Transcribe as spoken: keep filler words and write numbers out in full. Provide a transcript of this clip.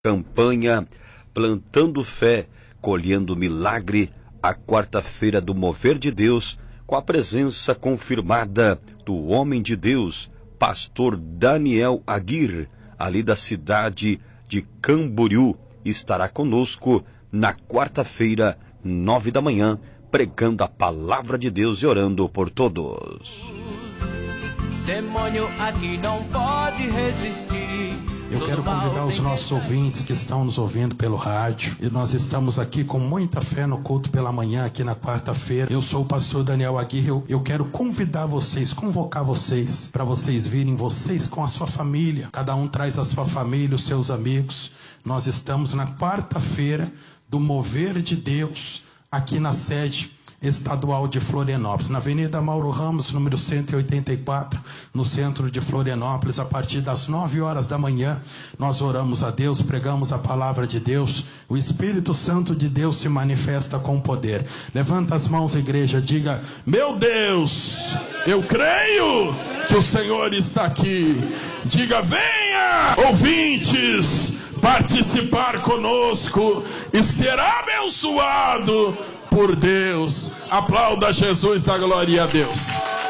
Campanha Plantando Fé, Colhendo Milagre, a quarta-feira do Mover de Deus, com a presença confirmada do homem de Deus, pastor Daniel Aguirre, ali da cidade de Camboriú, estará conosco na quarta-feira, nove da manhã, pregando a palavra de Deus e orando por todos. Demônio aqui não pode resistir. Eu quero convidar os nossos ouvintes que estão nos ouvindo pelo rádio. E nós estamos aqui com muita fé no culto pela manhã, aqui na quarta-feira. Eu sou o pastor Daniel Aguirre. Eu, eu quero convidar vocês, convocar vocês, para vocês virem, vocês com a sua família. Cada um traz a sua família, os seus amigos. Nós estamos na quarta-feira do Mover de Deus, aqui na sede estadual de Florianópolis, na Avenida Mauro Ramos, número cento e oitenta e quatro, no centro de Florianópolis. A partir das nove horas da manhã, nós oramos a Deus, pregamos a palavra de Deus, o Espírito Santo de Deus se manifesta com poder. Levanta as mãos, igreja, diga: meu Deus, eu creio que o Senhor está aqui. Diga: venha, ouvintes, participar conosco e ser abençoado por Deus. Aplauda Jesus, da glória a Deus.